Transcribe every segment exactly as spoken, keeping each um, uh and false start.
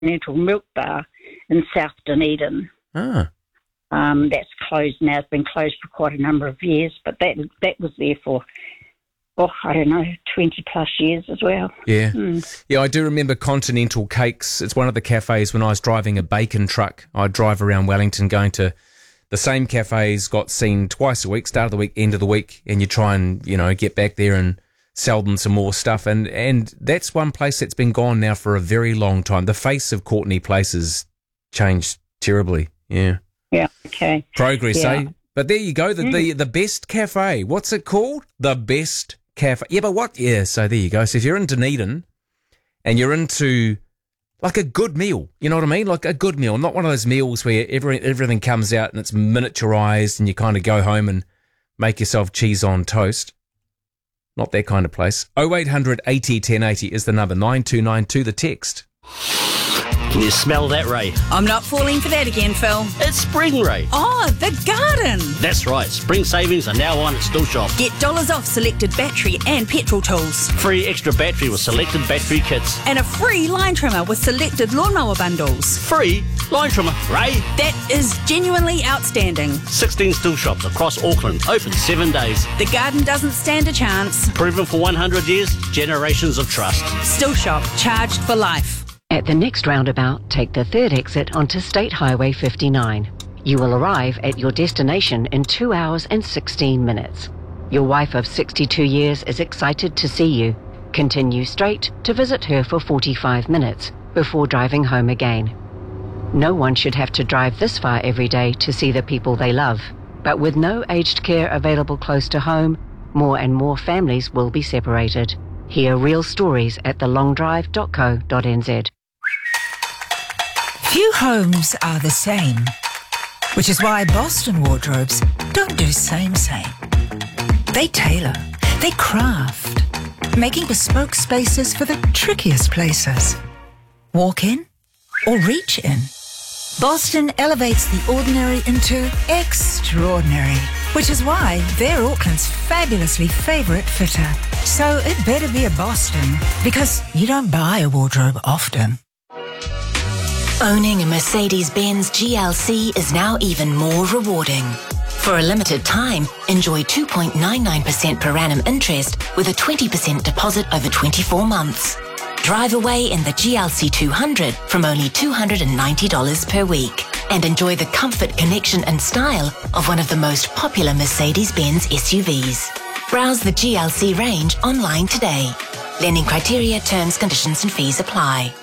Continental Milk Bar in South Dunedin. Ah. Um, that's closed now. It's been closed for quite a number of years, but that that was there for, oh, I don't know, twenty plus years as well. Yeah. Mm. Yeah, I do remember Continental Cakes. It's one of the cafes when I was driving a bacon truck. I'd drive around Wellington going to the same cafes, got seen twice a week, start of the week, end of the week, and you try and, you know, get back there and sell them some more stuff. And, and that's one place that's been gone now for a very long time. The face of Courtenay Place has changed terribly. Yeah. Yeah, okay. Progress, yeah. eh? But there you go, the, mm. the the best cafe. What's it called? The Best Cafe. Yeah, but what? Yeah, so there you go. So if you're in Dunedin and you're into like a good meal, you know what I mean? Like a good meal, not one of those meals where every, everything comes out and it's miniaturized and you kind of go home and make yourself cheese on toast. Not that kind of place. oh eight hundred eighty ten eighty is the number, nine two nine two the text. Can you smell that, Ray? I'm not falling for that again, Phil. It's spring, Ray. Oh, the garden. That's right. Spring savings are now on at Still Shop. Get dollars off selected battery and petrol tools. Free extra battery with selected battery kits. And a free line trimmer with selected lawnmower bundles. Free line trimmer, Ray. That is genuinely outstanding. sixteen Still Shops across Auckland, open seven days. The garden doesn't stand a chance. Proven for one hundred years, generations of trust. Still Shop, charged for life. At the next roundabout, take the third exit onto State Highway fifty-nine. You will arrive at your destination in two hours and sixteen minutes. Your wife of sixty-two years is excited to see you. Continue straight to visit her for forty-five minutes before driving home again. No one should have to drive this far every day to see the people they love. But with no aged care available close to home, more and more families will be separated. Hear real stories at the long drive dot co dot n z. Few homes are the same, which is why Boston Wardrobes don't do same same. They tailor, they craft, making bespoke spaces for the trickiest places. Walk in or reach in. Boston elevates the ordinary into extraordinary, which is why they're Auckland's fabulously favourite fitter. So it better be a Boston, because you don't buy a wardrobe often. Owning a Mercedes-Benz G L C is now even more rewarding. For a limited time, enjoy two point nine nine percent per annum interest with a twenty percent deposit over twenty-four months. Drive away in the G L C two hundred from only two hundred ninety dollars per week and enjoy the comfort, connection and style of one of the most popular Mercedes-Benz S U Vs. Browse the G L C range online today. Lending criteria, terms, conditions and fees apply.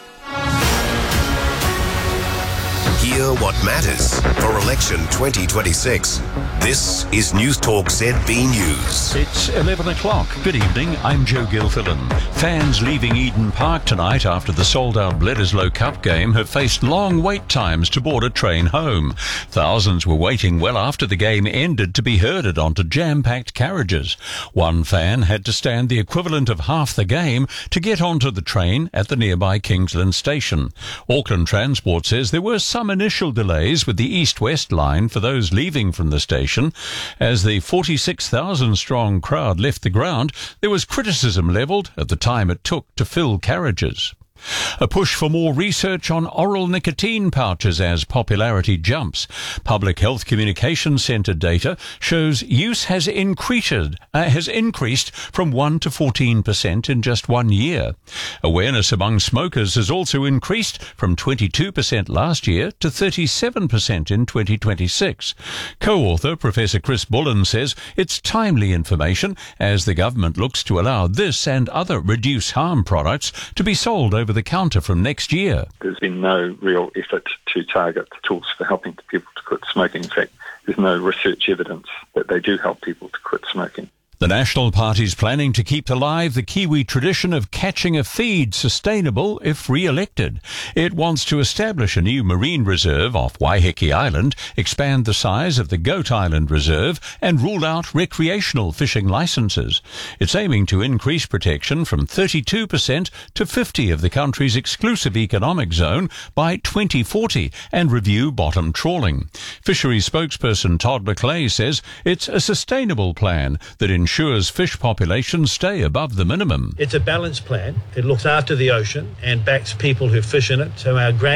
Hear what matters for election twenty twenty-six. This is News Talk Z B News. It's eleven o'clock. Good evening, I'm Joe Gilfillan. Fans leaving Eden Park tonight after the sold-out Bledisloe Cup game have faced long wait times to board a train home. Thousands were waiting well after the game ended to be herded onto jam-packed carriages. One fan had to stand the equivalent of half the game to get onto the train at the nearby Kingsland station. Auckland Transport says there were some initial delays with the east-west line for those leaving from the station. As the forty-six thousand strong crowd left the ground, there was criticism levelled at the time it took to fill carriages. A push for more research on oral nicotine pouches as popularity jumps. Public Health Communications Centre data shows use has increased, uh, has increased from one to fourteen percent in just one year. Awareness among smokers has also increased from twenty-two percent last year to thirty-seven percent in twenty twenty-six. Co-author Professor Chris Bullen says it's timely information as the government looks to allow this and other reduce harm products to be sold over the counter from next year. There's been no real effort to target tools for helping people to quit smoking. In fact, there's no research evidence that they do help people to quit smoking. The National Party's planning to keep alive the Kiwi tradition of catching a feed sustainable if re-elected. It wants to establish a new marine reserve off Waiheke Island, expand the size of the Goat Island Reserve and rule out recreational fishing licences. It's aiming to increase protection from thirty-two percent to fifty percent of the country's exclusive economic zone by twenty forty and review bottom trawling. Fisheries spokesperson Todd McClay says it's a sustainable plan that ensures ensures fish populations stay above the minimum. It's a balanced plan. It looks after the ocean and backs people who fish in it. So our grand